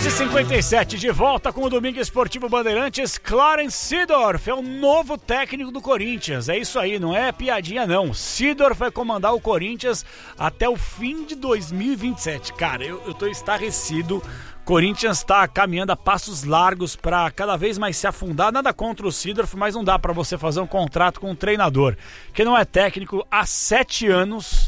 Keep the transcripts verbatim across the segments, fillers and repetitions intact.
onze e cinquenta e sete, de volta com o Domingo Esportivo Bandeirantes. Clarence Seedorf é o novo técnico do Corinthians. É isso aí, não é piadinha não. Seedorf vai comandar o Corinthians até o fim de dois mil e vinte e sete. Cara, eu, eu tô estarrecido. Corinthians está caminhando a passos largos para cada vez mais se afundar. Nada contra o Seedorf, mas não dá para você fazer um contrato com um treinador que não é técnico há sete anos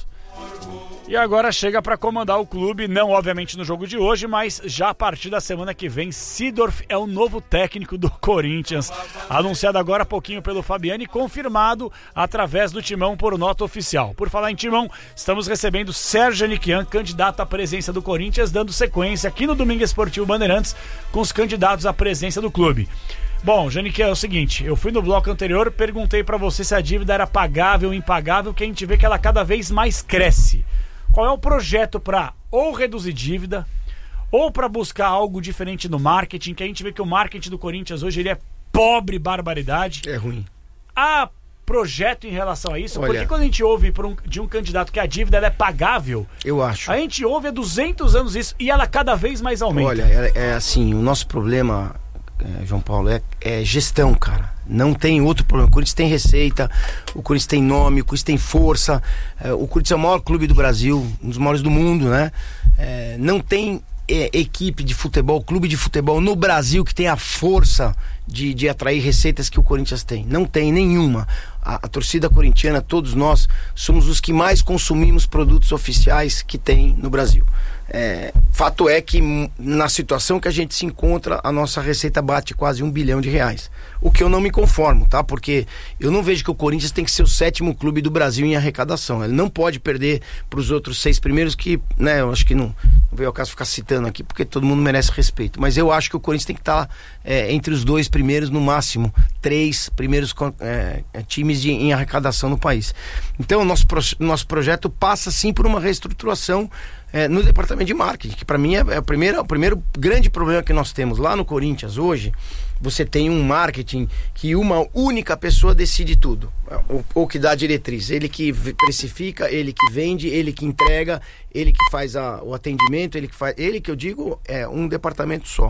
e agora chega para comandar o clube, não obviamente no jogo de hoje, mas já a partir da semana que vem. Seedorf é o novo técnico do Corinthians, anunciado agora há pouquinho pelo Fabiano e confirmado através do Timão por nota oficial. Por falar em Timão, estamos recebendo Sérgio Aniquian, candidato à presença do Corinthians, dando sequência aqui no Domingo Esportivo Bandeirantes com os candidatos à presença do clube. Bom, Janiquian, é o seguinte, eu fui no bloco anterior, perguntei pra você se a dívida era pagável ou impagável, que a gente vê que ela cada vez mais cresce. Qual é o projeto pra ou reduzir dívida, ou pra buscar algo diferente no marketing, que a gente vê que o marketing do Corinthians hoje ele é pobre barbaridade. É ruim. Há projeto em relação a isso? Olha, porque quando a gente ouve por um, de um candidato que a dívida ela é pagável, eu acho. A gente ouve há duzentos anos isso e ela cada vez mais aumenta. Olha, é, é assim, o nosso problema... É, João Paulo, é, é gestão, cara. Não tem outro problema. O Corinthians tem receita, o Corinthians tem nome, o Corinthians tem força. É, o Corinthians é o maior clube do Brasil, um dos maiores do mundo, né? É, não tem é, equipe de futebol, clube de futebol no Brasil que tem a força de, de atrair receitas que o Corinthians tem. Não tem nenhuma. A, a torcida corintiana, todos nós, somos os que mais consumimos produtos oficiais que tem no Brasil. É, fato é que na situação que a gente se encontra, a nossa receita bate quase um bilhão de reais. O que eu não me conformo, tá? Porque eu não vejo que o Corinthians tem que ser o sétimo clube do Brasil em arrecadação. Ele não pode perder para os outros seis primeiros que, né, eu acho que não, não veio ao caso ficar citando aqui, porque todo mundo merece respeito. Mas eu acho que o Corinthians tem que estar é, entre os dois primeiros, no máximo, três primeiros é, times de, em arrecadação no país. Então o nosso, pro, nosso projeto passa sim por uma reestruturação É, no departamento de marketing, que para mim é, é, o primeiro, é o primeiro grande problema que nós temos lá no Corinthians hoje. Você tem um marketing que uma única pessoa decide tudo, ou, ou que dá a diretriz, ele que precifica, ele que vende, ele que entrega, ele que faz a, o atendimento, ele que faz, ele que eu digo é um departamento só.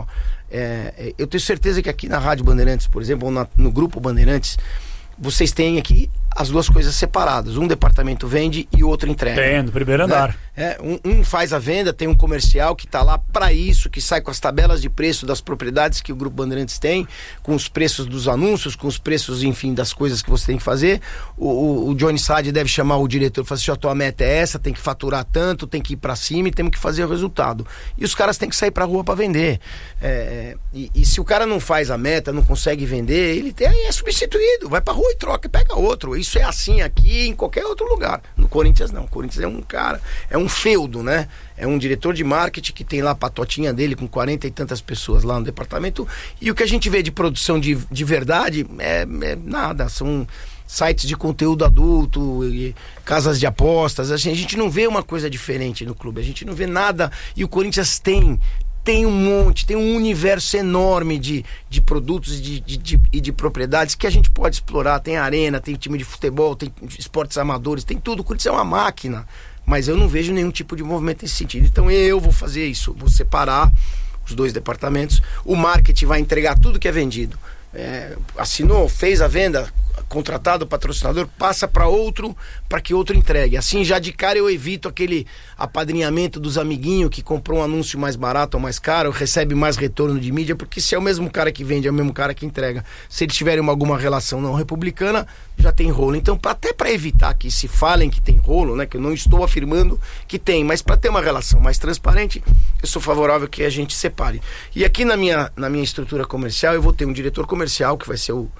É, eu tenho certeza que aqui na Rádio Bandeirantes, por exemplo, ou na, no Grupo Bandeirantes, vocês têm aqui as duas coisas separadas. Um departamento vende e o outro entrega. Tem, no primeiro andar. Né? É, um, um faz a venda, tem um comercial que está lá para isso, que sai com as tabelas de preço das propriedades que o Grupo Bandeirantes tem, com os preços dos anúncios, com os preços, enfim, das coisas que você tem que fazer. O, o, o Johnny Saad deve chamar o diretor e falar assim: a tua meta é essa, tem que faturar tanto, tem que ir para cima e temos que fazer o resultado. E os caras têm que sair para rua para vender. É, e, e se o cara não faz a meta, não consegue vender, ele tem, é substituído, vai para rua e troca e pega outro. Isso é assim aqui em qualquer outro lugar. No Corinthians não. O Corinthians é um cara, é um feudo, né? É um diretor de marketing que tem lá a patotinha dele com quarenta e tantas pessoas lá no departamento, e o que a gente vê de produção de, de verdade é, é nada, são sites de conteúdo adulto, e casas de apostas. Assim, a gente não vê uma coisa diferente no clube, a gente não vê nada, e o Corinthians tem tem um monte, tem um universo enorme de, de produtos e de, de, de, de, de propriedades que a gente pode explorar. Tem arena, tem time de futebol, tem esportes amadores, tem tudo. O Corinthians é uma máquina, mas eu não vejo nenhum tipo de movimento nesse sentido. Então eu vou fazer isso, vou separar os dois departamentos. O marketing vai entregar tudo que é vendido. É, assinou, fez a venda, contratado o patrocinador, passa para outro, para que outro entregue. Assim, já de cara eu evito aquele apadrinhamento dos amiguinhos que comprou um anúncio mais barato ou mais caro, recebe mais retorno de mídia, porque se é o mesmo cara que vende, é o mesmo cara que entrega. Se eles tiverem uma, alguma relação não republicana, já tem rolo. Então, pra, até para evitar que se falem que tem rolo, né, que eu não estou afirmando que tem, mas para ter uma relação mais transparente, eu sou favorável que a gente separe. E aqui na minha, na minha estrutura comercial, eu vou ter um diretor comercial, que vai ser o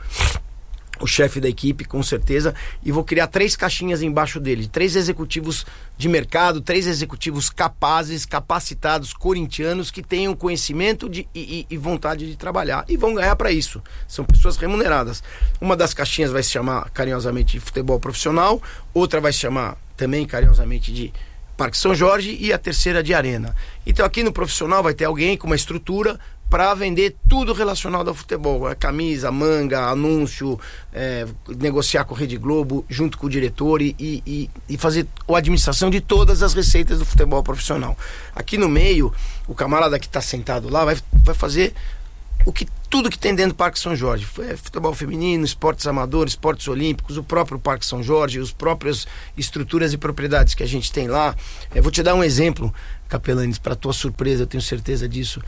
o chefe da equipe, com certeza, e vou criar três caixinhas embaixo dele, três executivos de mercado, três executivos capazes, capacitados, corintianos, que tenham conhecimento de, e, e vontade de trabalhar, e vão ganhar para isso. São pessoas remuneradas. Uma das caixinhas vai se chamar carinhosamente de futebol profissional, outra vai se chamar também carinhosamente de Parque São Jorge, e a terceira de arena. Então aqui no profissional vai ter alguém com uma estrutura para vender tudo relacionado ao futebol, a camisa, manga, anúncio, é, negociar com a Rede Globo junto com o diretor e, e, e fazer a administração de todas as receitas do futebol profissional. Aqui no meio, o camarada que está sentado lá vai, vai fazer o que, tudo que tem dentro do Parque São Jorge, futebol feminino, esportes amadores, esportes olímpicos, o próprio Parque São Jorge, as próprias estruturas e propriedades que a gente tem lá. Eu vou te dar um exemplo, Capelanes, para tua surpresa, eu tenho certeza disso.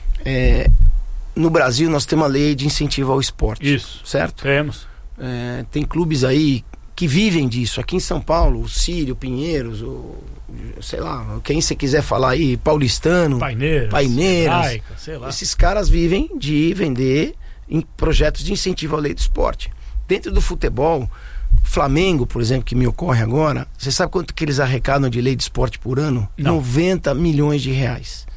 É, no Brasil nós temos uma lei de incentivo ao esporte. Isso. Certo? Temos. É, tem clubes aí que vivem disso. Aqui em São Paulo, o Sírio, Pinheiros, o, sei lá, quem você quiser falar aí, Paulistano, Paineiras, Paineiras Hebraica, sei lá. Esses caras vivem de vender em projetos de incentivo à lei do esporte. Dentro do futebol, Flamengo, por exemplo, que me ocorre agora, você sabe quanto que eles arrecadam de lei de esporte por ano? Não. noventa milhões de reais.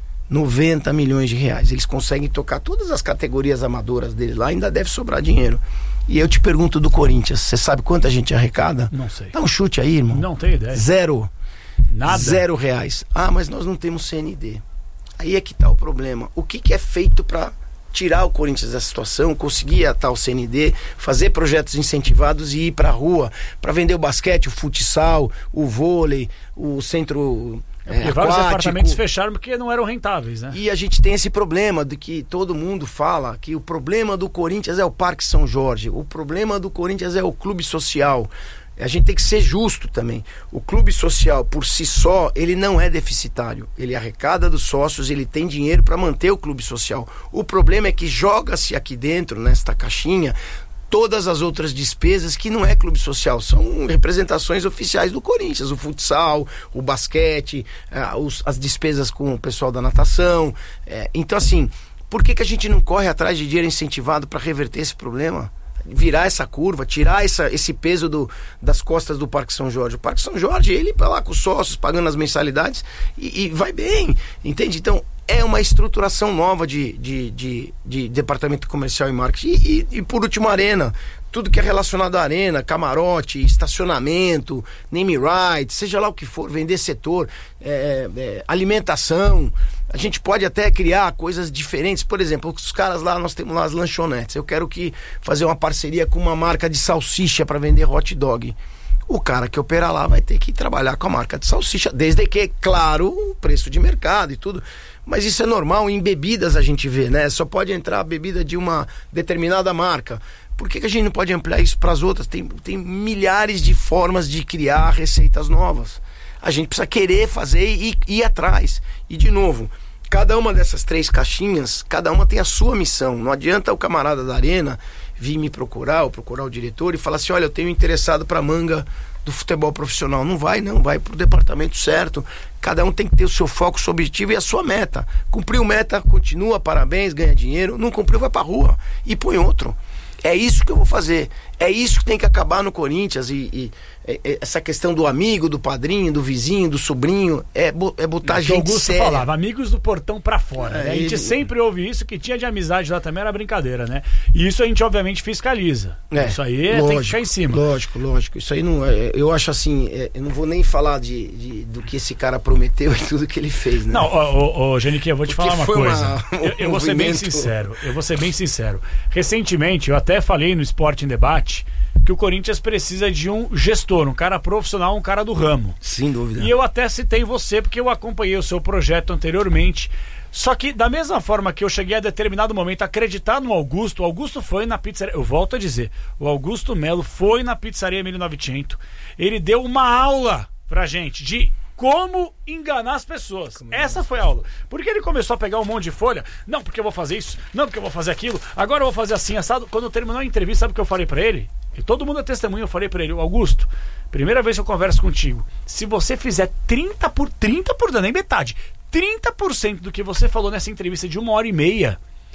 noventa milhões de reais. Eles conseguem tocar todas as categorias amadoras deles lá, ainda deve sobrar dinheiro. E eu te pergunto do Corinthians, você sabe quanto a gente arrecada? Não sei. Dá um chute aí, irmão. Não tenho ideia. Zero. Nada. Zero reais. Ah, mas nós não temos C N D. Aí é que tá o problema. O que, que é feito para tirar o Corinthians da situação, conseguir atar o C N D, fazer projetos incentivados e ir pra rua, para vender o basquete, o futsal, o vôlei, o centro... É, porque vários departamentos fecharam porque não eram rentáveis, né? E a gente tem esse problema de que todo mundo fala que o problema do Corinthians é o Parque São Jorge, o problema do Corinthians é o clube social. A gente tem que ser justo também. O clube social, por si só, ele não é deficitário. Ele arrecada dos sócios, ele tem dinheiro para manter o clube social. O problema é que joga-se aqui dentro, nesta caixinha, todas as outras despesas que não é clube social, são representações oficiais do Corinthians, o futsal, o basquete, ah, os, as despesas com o pessoal da natação. É, então, assim, por que, que a gente não corre atrás de dinheiro incentivado para reverter esse problema? Virar essa curva, tirar essa, esse peso do, das costas do Parque São Jorge. O Parque São Jorge, ele vai lá com os sócios, pagando as mensalidades e, e vai bem, entende? Então, é uma estruturação nova de, de, de, de departamento comercial e marketing. E, e, e por último, arena. Tudo que é relacionado à arena, camarote, estacionamento, name rights, seja lá o que for, vender setor, é, é, alimentação. A gente pode até criar coisas diferentes. Por exemplo, os caras lá, nós temos lá as lanchonetes. Eu quero que fazer uma parceria com uma marca de salsicha para vender hot dog. O cara que opera lá vai ter que trabalhar com a marca de salsicha, desde que, claro, o preço de mercado e tudo. Mas isso é normal, em bebidas a gente vê, né? Só pode entrar a bebida de uma determinada marca. Por que, que a gente não pode ampliar isso para as outras? Tem, tem milhares de formas de criar receitas novas. A gente precisa querer fazer e ir atrás. E, de novo, cada uma dessas três caixinhas, cada uma tem a sua missão. Não adianta o camarada da arena vir me procurar ou procurar o diretor e falar assim, olha, eu tenho interessado para manga do futebol profissional. Não vai, não. Vai para o departamento certo. Cada um tem que ter o seu foco, o seu objetivo e a sua meta. Cumpriu meta, continua, parabéns, ganha dinheiro. Não cumpriu, vai para rua e põe outro. É isso que eu vou fazer. É isso que tem que acabar no Corinthians. E, e, e essa questão do amigo, do padrinho, do vizinho, do sobrinho, é, bo, é botar a gente Augusto séria. falava, amigos do portão pra fora. É, né? A gente ele... sempre ouve isso, que tinha de amizade lá também era brincadeira, né? E isso a gente obviamente fiscaliza. É, isso aí lógico, tem que ficar em cima. Lógico, lógico. Isso aí não é, eu acho assim, é, eu não vou nem falar de, de, do que esse cara prometeu e tudo que ele fez, né? Não, ô, ô, Genique, eu vou te Porque falar uma foi coisa. Uma, um eu, eu vou ser bem sincero. Eu vou ser bem sincero. Recentemente, eu até falei no Esporte em Debate que o Corinthians precisa de um gestor, um cara profissional, um cara do ramo. Sem dúvida. E eu até citei você porque eu acompanhei o seu projeto anteriormente. Só que da mesma forma que eu cheguei a determinado momento a acreditar no Augusto, o Augusto foi na pizzaria, eu volto a dizer, o Augusto Melo foi na pizzaria Emílio Novecento, ele deu uma aula pra gente de como enganar as pessoas. Como Essa foi a aula. Porque ele começou a pegar um monte de folha. Não, porque eu vou fazer isso. Não, porque eu vou fazer aquilo. Agora eu vou fazer assim, assado. Quando terminou a entrevista, sabe o que eu falei pra ele? E todo mundo é testemunha, eu falei pra ele, Augusto, primeira vez que eu converso contigo, se você fizer trinta por trinta por nem metade, trinta por cento do que você falou nessa entrevista de uma hora e meia,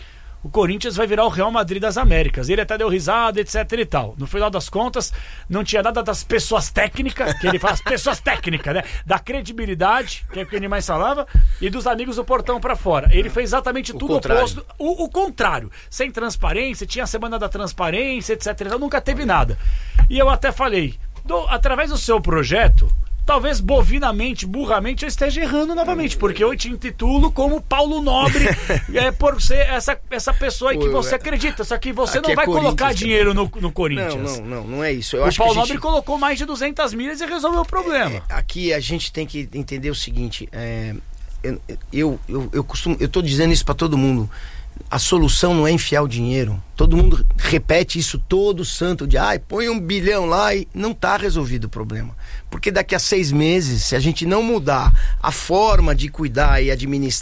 o Corinthians vai virar o Real Madrid das Américas. Ele até deu risada, etc e tal. No final das contas, não tinha nada das pessoas técnicas, que ele fala, as pessoas técnicas, né? Da credibilidade, que é o que ele mais falava, e dos amigos do portão pra fora. Ele fez exatamente o tudo contrário. oposto. O, o contrário. Sem transparência, tinha a semana da transparência, etc e tal. Nunca teve nada. E eu até falei, do, através do seu projeto, talvez bovinamente, burramente, eu esteja errando novamente, porque eu te intitulo como Paulo Nobre, é, por ser essa, essa pessoa aí que você acredita, só que você não é vai colocar Corinthians, dinheiro no, no Corinthians. Não, não, não, não é isso. Eu o acho Paulo que a gente... Nobre colocou mais de duzentas milhas e resolveu o problema. É, aqui a gente tem que entender o seguinte, é, eu, eu, eu, eu costumo, eu tô dizendo isso para todo mundo. A solução não é enfiar o dinheiro. Todo mundo repete isso todo santo dia. Ai, põe um bilhão lá e não tá resolvido o problema. Porque daqui a seis meses, se a gente não mudar a forma de cuidar e administrar